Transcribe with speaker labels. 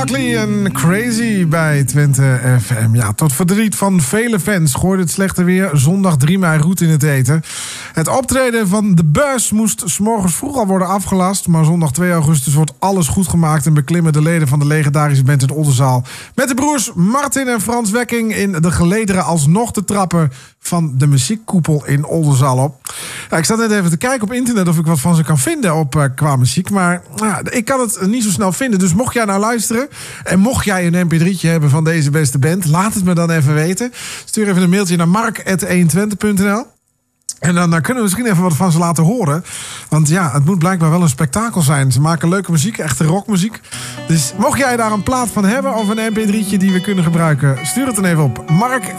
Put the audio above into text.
Speaker 1: Buckley en Crazy bij Twente FM. Ja, tot verdriet van vele fans gooide het slechte weer zondag 3 mei roet in het eten. Het optreden van The Bus moest 's morgens vroeg al worden afgelast, maar zondag 2 augustus wordt alles goed gemaakt en beklimmen de leden van de legendarische band in Oldenzaal met de broers Martin en Frans Wekking in de gelederen alsnog de trappen van de muziekkoepel in Oldenzaal op. Ja, ik zat net even te kijken op internet of ik wat van ze kan vinden qua muziek, maar ik kan het niet zo snel vinden. Dus mocht jij nou luisteren en mocht jij een mp3'tje hebben van deze beste band, laat het me dan even weten. Stuur even een mailtje naar mark@120.nl. En dan kunnen we misschien even wat van ze laten horen. Want ja, het moet blijkbaar wel een spektakel zijn. Ze maken leuke muziek, echte rockmuziek. Dus mocht jij daar een plaat van hebben of een mp3'tje die we kunnen gebruiken, stuur het dan even op mark